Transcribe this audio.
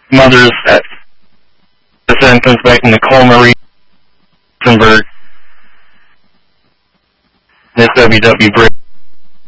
mothers at the sentence by Nicole Marie Rosenberg, Miss WW Bridge.